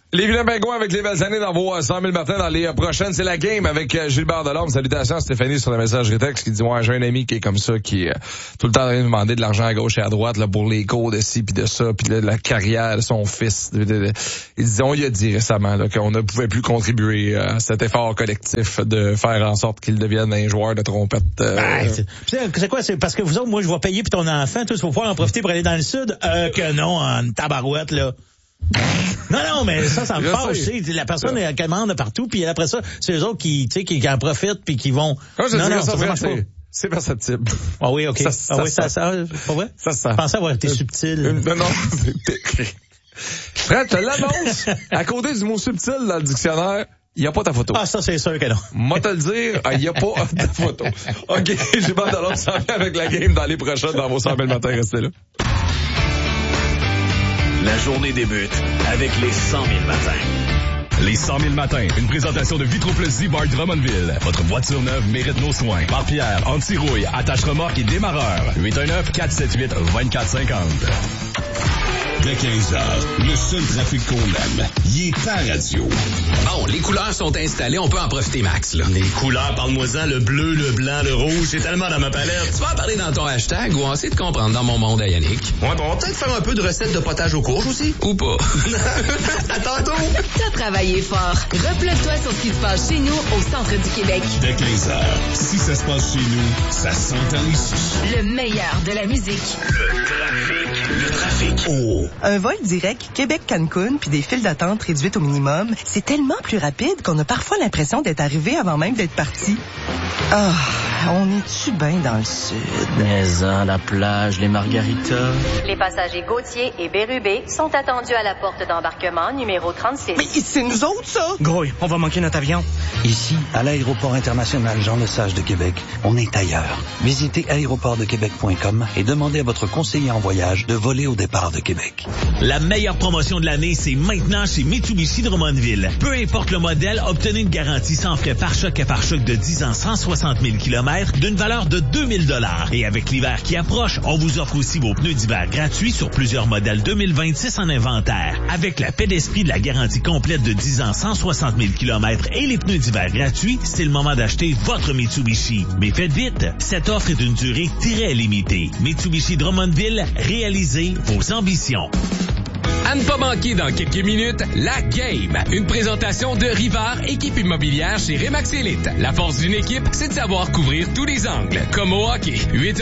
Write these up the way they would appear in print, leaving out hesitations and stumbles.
Les vilains pingouins avec les belles années dans vos 100 000 matins dans les prochaines. C'est la game avec Gilbert Delorme. Salutations à Stéphanie sur la messagerie texte qui dit, ouais, j'ai un ami qui est comme ça, qui est tout le temps en train de demander de l'argent à gauche et à droite, là, pour les cours de ci pis de ça, pis de la carrière de son fils. Il disait, on lui a dit récemment, là, qu'on ne pouvait plus contribuer à cet effort collectif de faire en sorte qu'il devienne un joueur de trompette. C'est quoi? C'est parce que vous autres, moi, je vais payer puis ton enfant, tous, faut pouvoir en profiter pour aller dans le sud? Que non, en tabarouette, là. Non, mais ça me fâche, tu sais. La personne, elle commande partout, puis après ça, c'est eux autres qui en profitent, puis qui vont... Non, ça marche pas. C'est perceptible. Ah oui, OK. Pas vrai? Ça sent. Je pensais avoir été subtil. Non, Fred, te l'annonce. À côté du mot subtil dans le dictionnaire, il n'y a pas ta photo. Ah, ça, c'est sûr que non. Moi te le dire, il n'y a pas ta photo. OK, j'ai pas de l'autre s'en vient avec la game dans les prochaines, dans vos 100 000 matins. Restez là. La journée débute avec les 100 000 matins. Les 100 000 matins, une présentation de Vitroplus Z-Bar Drummondville. Votre voiture neuve mérite nos soins. Barre-pierre, anti-rouille, attache-remorque et démarreur. 819-478-2450. Dès 15h, le seul trafic qu'on aime, il est pas radio. Bon, les couleurs sont installées, on peut en profiter max, là. Les couleurs, parle-moi-en, le bleu, le blanc, le rouge, c'est tellement dans ma palette. Tu vas en parler dans ton hashtag ou en essayer de comprendre dans mon monde à Yannick. Ouais, on va peut-être faire un peu de recettes de potage aux courges aussi. Ou pas. À tantôt. T'as travaillé fort. Replonge-toi sur ce qui se passe chez nous au centre du Québec. Dès 15h, si ça se passe chez nous, ça s'entend ici. Le meilleur de la musique. Le trafic. Oh. Un vol direct Québec-Cancun puis des files d'attente réduites au minimum, c'est tellement plus rapide qu'on a parfois l'impression d'être arrivé avant même d'être parti. Ah, on est-tu bien dans le sud? Maison, la plage, les margaritas. Les passagers Gauthier et Bérubé sont attendus à la porte d'embarquement numéro 36. Mais c'est nous autres, ça? Grouille, on va manquer notre avion. Ici, à l'aéroport international Jean-Lesage de Québec, on est ailleurs. Visitez aéroportdequebec.com et demandez à votre conseiller en voyage de voler au départ de Québec. La meilleure promotion de l'année, c'est maintenant chez Mitsubishi Drummondville. Peu importe le modèle, obtenez une garantie sans frais pare-choc à pare-choc de 10 ans, 160 000 km d'une valeur de 2 000 $. Et avec l'hiver qui approche, on vous offre aussi vos pneus d'hiver gratuits sur plusieurs modèles 2026 en inventaire. Avec la paix d'esprit de la garantie complète de 10 ans, 160 000 km et les pneus d'hiver gratuits, c'est le moment d'acheter votre Mitsubishi. Mais faites vite, cette offre est d'une durée très limitée. Mitsubishi Drummondville, réalisez vos ambitions. À ne pas manquer dans quelques minutes, la game. Une présentation de Rivard, équipe immobilière chez Remax Elite. La force d'une équipe, c'est de savoir couvrir tous les angles. Comme au hockey.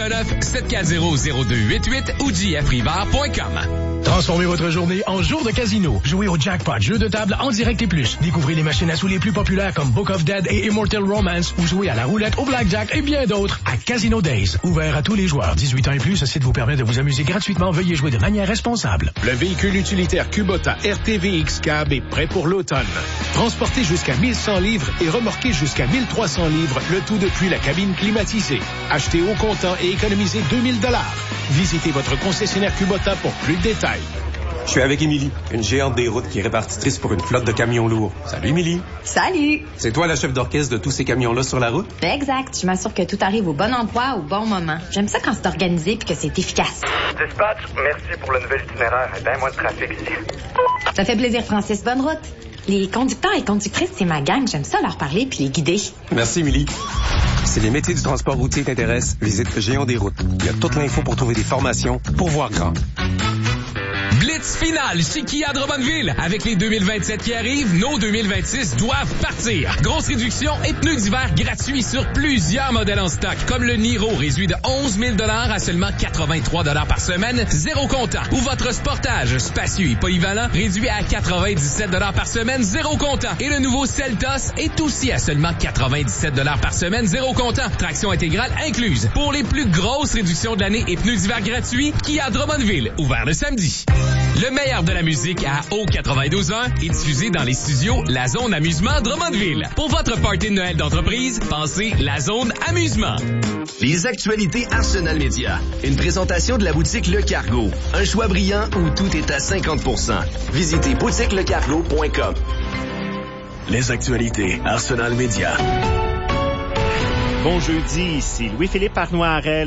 819-740-0288 ou jfrivard.com. Transformez votre journée en jour de casino. Jouez au jackpot, jeu de table en direct et plus. Découvrez les machines à sous les plus populaires comme Book of Dead et Immortal Romance ou jouez à la roulette, au blackjack et bien d'autres à Casino Days. Ouvert à tous les joueurs. 18 ans et plus, ce site vous permet de vous amuser gratuitement. Veuillez jouer de manière responsable. Le véhicule utilitaire Kubota RTVX Cab est prêt pour l'automne. Transporté jusqu'à 1100 livres et remorqué jusqu'à 1300 livres, le tout depuis la cabine climatisée. Achetez au comptant et économisez 2000 $. Visitez votre concessionnaire Kubota pour plus de détails. Je suis avec Émilie, une géante des routes qui est répartitrice pour une flotte de camions lourds. Salut Émilie. Salut. C'est toi la chef d'orchestre de tous ces camions-là sur la route? Exact. Je m'assure que tout arrive au bon endroit, au bon moment. J'aime ça quand c'est organisé et que c'est efficace. Dispatch, merci pour le nouvel itinéraire. Et bien moins de trafic ici. Ça fait plaisir, Francis. Bonne route. Les conducteurs et conductrices, c'est ma gang. J'aime ça leur parler puis les guider. Merci Émilie. Si les métiers du transport routier t'intéressent, visite Géant des routes. Il y a toute l'info pour trouver des formations pour voir grand. Blitz finale chez Kia Drummondville. Avec les 2027 qui arrivent, nos 2026 doivent partir. Grosse réduction et pneus d'hiver gratuits sur plusieurs modèles en stock, comme le Niro réduit de 11 000 $ à seulement 83 $ par semaine, zéro comptant. Ou votre Sportage spacieux et polyvalent réduit à 97 $ par semaine, zéro comptant. Et le nouveau Seltos est aussi à seulement 97 $ par semaine, zéro comptant. Traction intégrale incluse. Pour les plus grosses réductions de l'année et pneus d'hiver gratuits, Kia Drummondville, ouvert le samedi. Le meilleur de la musique à O92.1 est diffusé dans les studios La Zone Amusement Drummondville. Pour votre party de Noël d'entreprise, pensez La Zone Amusement. Les actualités Arsenal Média. Une présentation de la boutique Le Cargo. Un choix brillant où tout est à 50%. Visitez boutiquelecargo.com. Les actualités Arsenal Média. Bon jeudi, ici Louis-Philippe Arnois-Harel.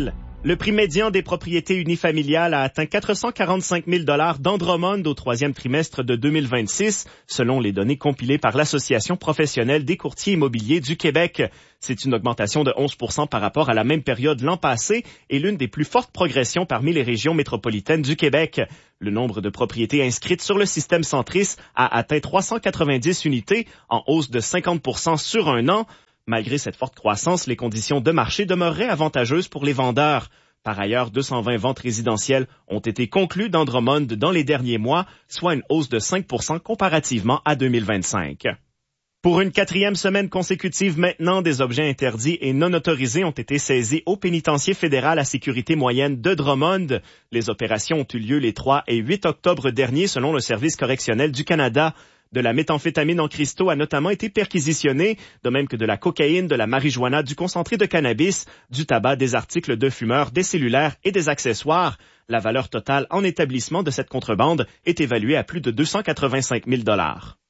Le prix médian des propriétés unifamiliales a atteint 445 000 $ dans Drummond au troisième trimestre de 2026, selon les données compilées par l'Association professionnelle des courtiers immobiliers du Québec. C'est une augmentation de 11 % par rapport à la même période l'an passé et l'une des plus fortes progressions parmi les régions métropolitaines du Québec. Le nombre de propriétés inscrites sur le système Centris a atteint 390 unités, en hausse de 50 % sur un an. Malgré cette forte croissance, les conditions de marché demeureraient avantageuses pour les vendeurs. Par ailleurs, 220 ventes résidentielles ont été conclues dans Drummond dans les derniers mois, soit une hausse de 5 % comparativement à 2025. Pour une quatrième semaine consécutive maintenant, des objets interdits et non autorisés ont été saisis au pénitencier fédéral à sécurité moyenne de Drummond. Les opérations ont eu lieu les 3 et 8 octobre dernier selon le Service correctionnel du Canada. De la méthamphétamine en cristaux a notamment été perquisitionnée, de même que de la cocaïne, de la marijuana, du concentré de cannabis, du tabac, des articles de fumeurs, des cellulaires et des accessoires. La valeur totale en établissement de cette contrebande est évaluée à plus de 285 000 $.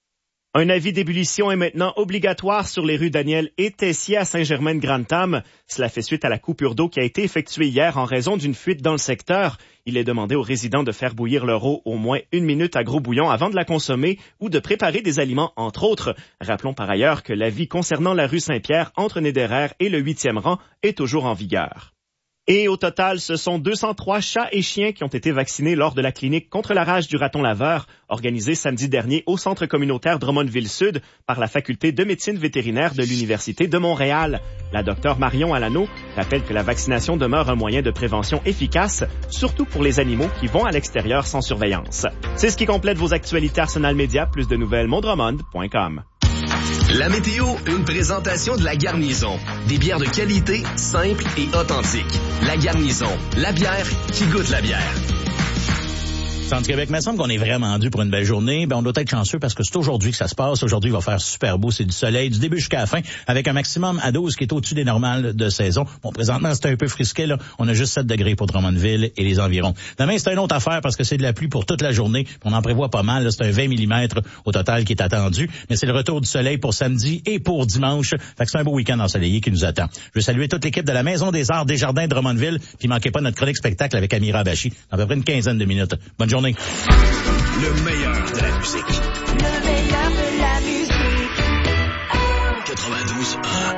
Un avis d'ébullition est maintenant obligatoire sur les rues Daniel et Tessier à Saint-Germain-de-Grantham. Cela fait suite à la coupure d'eau qui a été effectuée hier en raison d'une fuite dans le secteur. Il est demandé aux résidents de faire bouillir leur eau au moins 1 minute à gros bouillon avant de la consommer ou de préparer des aliments, entre autres. Rappelons par ailleurs que l'avis concernant la rue Saint-Pierre entre Nédéraire et le 8e rang est toujours en vigueur. Et au total, ce sont 203 chats et chiens qui ont été vaccinés lors de la clinique contre la rage du raton laveur, organisée samedi dernier au centre communautaire Drummondville-Sud par la faculté de médecine vétérinaire de l'Université de Montréal. La docteure Marion Alano rappelle que la vaccination demeure un moyen de prévention efficace, surtout pour les animaux qui vont à l'extérieur sans surveillance. C'est ce qui complète vos actualités Arsenal Média. Plus de nouvelles, mondrummond.com. La météo, une présentation de La Garnison. Des bières de qualité, simples et authentiques. La Garnison, la bière qui goûte la bière. Centre Québec, il me semble qu'on est vraiment dû pour une belle journée. On doit être chanceux parce que c'est aujourd'hui que ça se passe. Aujourd'hui, il va faire super beau. C'est du soleil du début jusqu'à la fin avec un maximum à 12 qui est au-dessus des normales de saison. Bon, présentement, c'est un peu frisqué, là. On a juste 7 degrés pour Drummondville et les environs. Demain, c'est une autre affaire parce que c'est de la pluie pour toute la journée. On en prévoit pas mal, là. C'est un 20 mm au total qui est attendu. Mais c'est le retour du soleil pour samedi et pour dimanche. Fait que c'est un beau week-end ensoleillé qui nous attend. Je veux saluer toute l'équipe de la Maison des Arts Desjardins de Drummondville. Puis manquez pas notre chronique spectacle avec Amira Abachi dans à peu près une quinzaine de minutes. Bonne journée. Le meilleur de la musique. Le meilleur de la musique. 92.1